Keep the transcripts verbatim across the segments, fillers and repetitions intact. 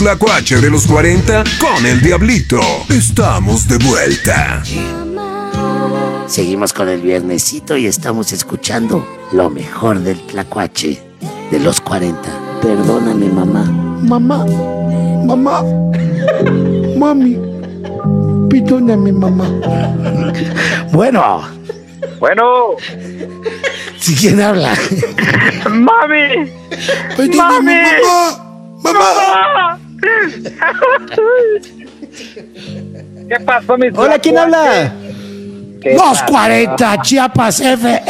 Tlacuache de los cuarenta con el Diablito. Estamos de vuelta. Seguimos con el viernesito y estamos escuchando lo mejor del Tlacuache de los cuarenta. Perdóname, mamá. Mamá, mamá, mami, perdóname, mamá. Bueno. Bueno. ¿Sí, quién habla? ¡Mami! Perdóname, mamá. ¡Mamá! ¿Qué pasó, mis Hola, ¿quién habla? Los cuarenta, Chiapas F M.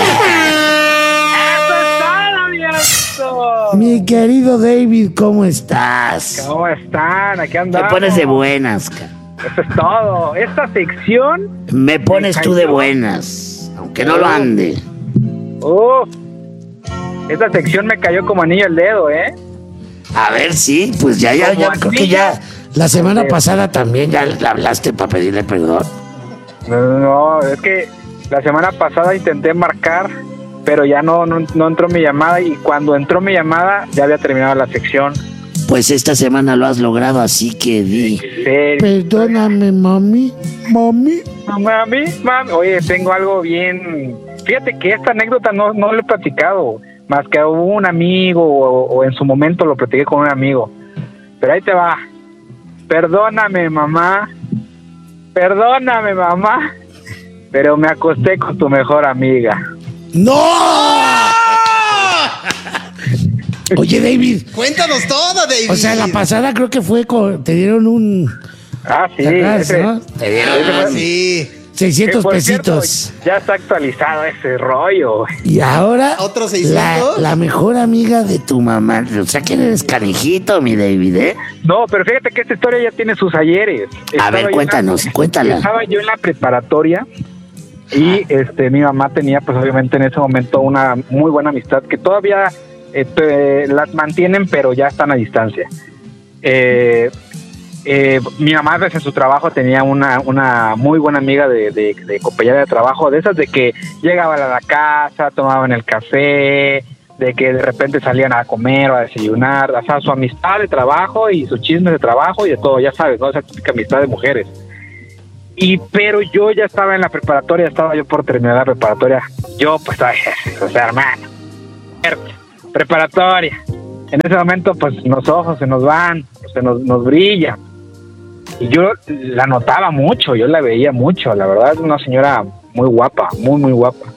¡Eso es todo, viejo! Mi querido David, ¿cómo estás? ¿Cómo están? Aquí Te andamos. pones de buenas, cara. Eso es todo. Esta sección... Me pones tú de buenas, aunque no lo ande. Uf. Esta sección me cayó como anillo al dedo, ¿eh? A ver, sí, pues ya, ya, ya, creo que ya. La semana pasada también ya le hablaste para pedirle perdón. No, no, es que la semana pasada intenté marcar, pero ya no, no, no entró mi llamada, y cuando entró mi llamada ya había terminado la sección. Pues esta semana lo has logrado, así que di. Sí. Perdóname, mami, mami. Mami, mami. Oye, tengo algo bien... Fíjate que esta anécdota no, no lo he platicado, más que hubo un amigo, o, o en su momento lo platiqué con un amigo. Pero ahí te va. Perdóname, mamá. Perdóname, mamá. Pero me acosté con tu mejor amiga. ¡No! Oye, David. Cuéntanos todo, David. O sea, la pasada creo que fue con... Te dieron un... Ah, sí. ¿Te acuerdas, ese- no? Te dieron Ah, un- sí. seiscientos que, por cierto, pesitos. ya está actualizado ese rollo. Y ahora... ¿Otros la, seiscientos? la mejor amiga de tu mamá. O sea, que eres canijito, mi David, ¿eh? No, pero fíjate que esta historia ya tiene sus ayeres. A Estaba ver, yo en cuéntanos, la- cuéntala. Estaba yo en la preparatoria y este mi mamá tenía, pues obviamente en ese momento, una muy buena amistad que todavía eh, te- las mantienen, pero ya están a distancia. Eh, eh, mi mamá desde su trabajo tenía una, una muy buena amiga de, de, de compañera de trabajo, de esas de que llegaban a la casa, tomaban el café, de que de repente salían a comer o a desayunar, o sea, su amistad de trabajo y su chisme de trabajo y de todo, ya sabes, ¿no? Esa típica amistad de mujeres. Y pero yo ya estaba en la preparatoria, estaba yo por terminar la preparatoria, yo pues, ay, o sea, hermano, preparatoria, en ese momento pues los ojos se nos van, se nos, nos brillan, y yo la notaba mucho, yo la veía mucho, la verdad es una señora muy guapa, muy muy guapa.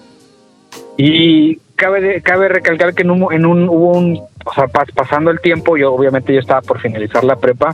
Y cabe de, cabe recalcar que en un, en un hubo un, o sea, pas, pasando el tiempo, yo obviamente yo estaba por finalizar la prepa,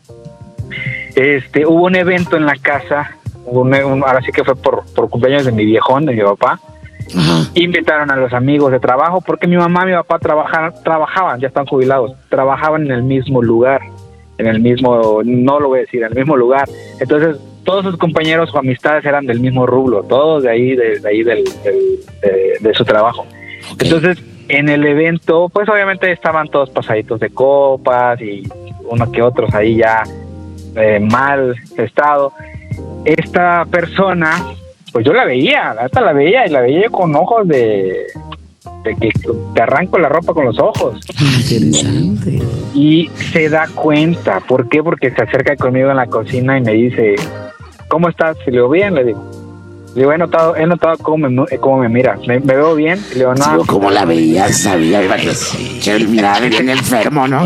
este, hubo un evento en la casa, hubo un, un, ahora sí que fue por, por cumpleaños de mi viejón, de mi papá. Ajá. Invitaron a los amigos de trabajo, porque mi mamá y mi papá trabajaban, trabajaban, ya están jubilados, trabajaban en el mismo lugar, en el mismo, no lo voy a decir, en el mismo lugar. Entonces, todos sus compañeros o amistades eran del mismo rublo, todos de ahí, de, de ahí del, del, de, de su trabajo. Okay. Entonces, en el evento, pues obviamente estaban todos pasaditos de copas y uno que otros ahí ya eh, mal estado. Esta persona, pues yo la veía, hasta la veía y la veía con ojos de, de que te arranco la ropa con los ojos. Interesante. Y se da cuenta. ¿Por qué? Porque se acerca conmigo en la cocina y me dice, ¿cómo estás? Y le digo, bien, le digo. Le digo, he notado, he notado cómo me, cómo me mira. ¿Me, me veo bien? Y le digo, no. Digo, ¿cómo la veías? Sabía que se miraba bien enfermo, ¿no?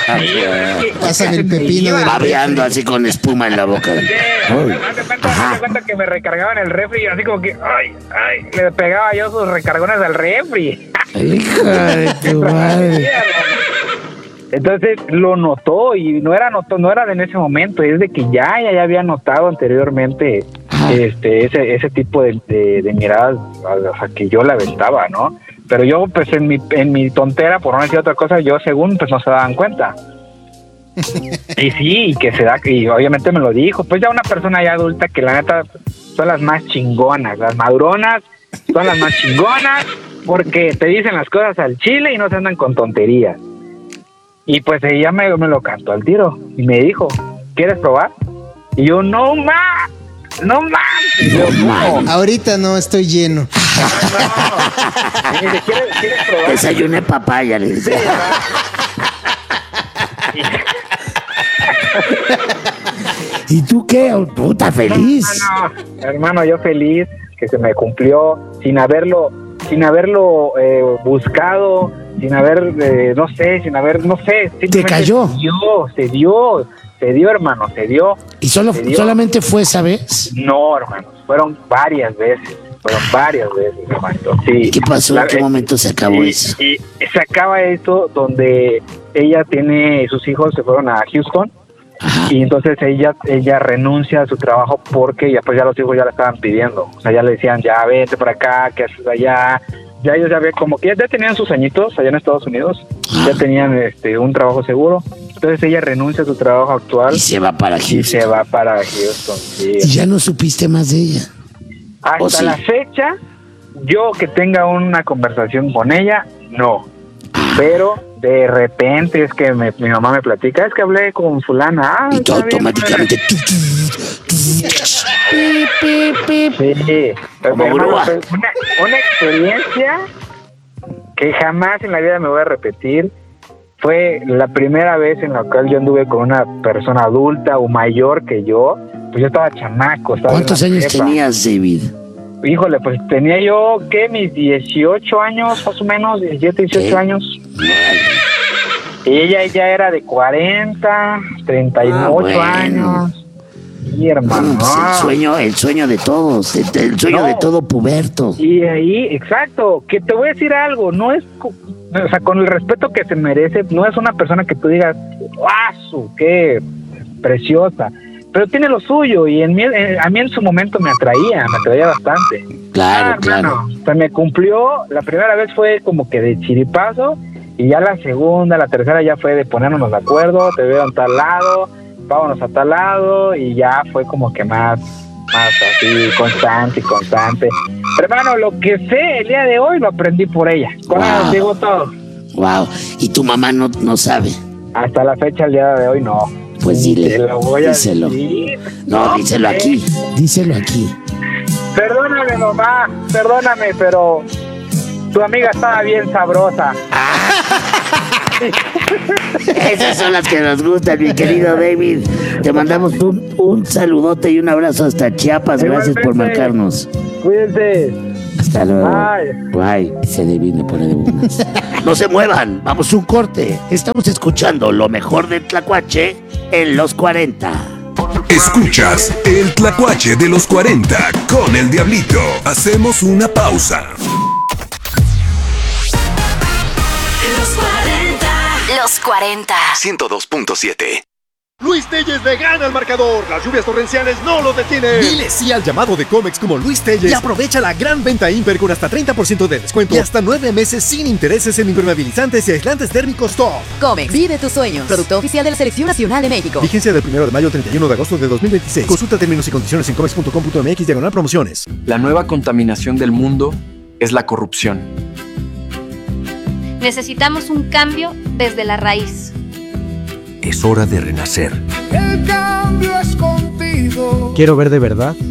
Pasan el pepino del Babeando así con espuma en la boca. Uy. Haz de cuenta, Ajá. haz de cuenta que me recargaban el refri y así como que, ay, ay, le pegaba yo sus recargones al refri. Hija de tu madre. Entonces lo notó y no era notó, no era de en ese momento, es de que ya, ya, ya había notado anteriormente este ese ese tipo de, de, de miradas, o sea, que yo la aventaba, ¿no? Pero yo, pues, en mi en mi tontera, por no decir otra cosa, yo según, pues, no se daban cuenta. Y sí, y que se da, y obviamente me lo dijo, pues ya una persona ya adulta que la neta son las más chingonas, las maduronas son las más chingonas, porque te dicen las cosas al chile y no se andan con tonterías. Y pues ella me, me lo cantó al tiro y me dijo, ¿quieres probar? Y yo, no más, no más. Y yo, ¿cómo? Ahorita no, estoy lleno. No. Y me dice, ¿quieres, ¿quieres probar? Desayuné papaya, le dice. ¿Y tú qué? Puta feliz. Hermano, hermano, yo feliz que se me cumplió sin haberlo, sin haberlo eh, buscado, sin haber, eh, no sé, sin haber, no sé. ¿Te cayó? Se dio, se dio, se dio, hermano, se dio. ¿Y solo, se dio. solamente fue esa vez? No, hermano, fueron varias veces. Fueron varias veces, hermano. Sí. ¿Y qué pasó? La, ¿En qué momento se acabó y, eso? Y se acaba eso donde ella tiene, sus hijos se fueron a Houston. Ajá. Y entonces ella ella renuncia a su trabajo porque ya pues ya los hijos ya la estaban pidiendo. O sea, ya le decían, ya vete por acá, ¿qué haces allá? Ya ellos ya ven como que ya, ya tenían sus añitos allá en Estados Unidos. Ah. Ya tenían este un trabajo seguro. Entonces ella renuncia a su trabajo actual. Y se va para Houston. Y se va para Houston, sí. ¿Y ya no supiste más de ella? Hasta ¿O sí? la fecha, yo que tenga una conversación con ella, no. Pero de repente es que me, mi mamá me platica, es que hablé con fulana. Ah, Y tú está bien, automáticamente... Pip, pip, pip. sí, Como hermano, grúa. fue una, una experiencia que jamás en la vida me voy a repetir. Fue la primera vez en la cual yo anduve con una persona adulta o mayor que yo. Pues yo estaba chamaco. Estaba ¿Cuántos en la años prepa. tenías, David? Híjole, pues tenía yo, ¿qué? Mis dieciocho años, más o menos, diecisiete, dieciocho ¿Qué? años. Y ella ya era de cuarenta, treinta y ocho Ah, bueno. años. Y hermano. Pues el sueño, el sueño de todos, el, el sueño No. de todo puberto. Y ahí, exacto, que te voy a decir algo, no es, co- o sea, con el respeto que se merece, no es una persona que tú digas, ¡ah, su, qué preciosa! Pero tiene lo suyo y en mí, en- a mí en su momento me atraía, me atraía bastante. Claro, Ah, hermano, claro. se me cumplió, la primera vez fue como que de chiripazo y ya la segunda, la tercera ya fue de ponernos de acuerdo, te veo en tal lado, vámonos a tal lado y ya fue como que más, más así, constante y constante. Pero, hermano, lo que sé el día de hoy lo aprendí por ella. Con ella Wow. digo todo. Wow. Y tu mamá no, no sabe. Hasta la fecha, el día de hoy, no. Pues Ni dile, te lo voy a díselo. decir. No, díselo sé. aquí. Díselo aquí. Perdóname, mamá, perdóname, pero tu amiga estaba bien sabrosa. Esas son las que nos gustan, mi querido David. Te mandamos un, un saludote y un abrazo hasta Chiapas. Gracias por Igualmente. marcarnos. Cuídense. Hasta luego. Bye. Bye. Se David me pone de buenas. No se muevan. Vamos un corte. Estamos escuchando lo mejor del Tlacuache en los cuarenta. Escuchas el Tlacuache de los cuarenta con el Diablito. Hacemos una pausa. Los cuarenta. Los cuarenta. ciento dos punto siete. Luis Telles le gana al marcador. Las lluvias torrenciales no lo detienen. Dile sí al llamado de Comex como Luis Telles y aprovecha la gran venta Imper con hasta treinta por ciento de descuento y hasta nueve meses sin intereses en impermeabilizantes y aislantes térmicos Top. Comex, vive tus sueños. Producto oficial de la Selección Nacional de México. Vigencia del primero de mayo al treinta y uno de agosto de dos mil veintiséis. Consulta términos y condiciones en comex punto com punto mx diagonal promociones. La nueva contaminación del mundo es la corrupción. Necesitamos un cambio desde la raíz. Es hora de renacer. El cambio es contigo. Quiero ver de verdad